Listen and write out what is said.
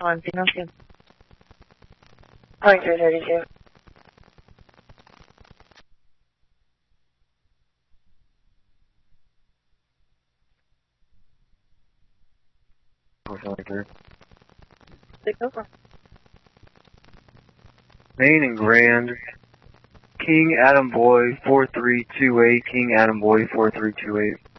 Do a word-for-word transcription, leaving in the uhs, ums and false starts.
on signal two. Point three thirty-two. Six over. Main and Grand. King Adam Boy four three two eight. King Adam Boy four three two eight.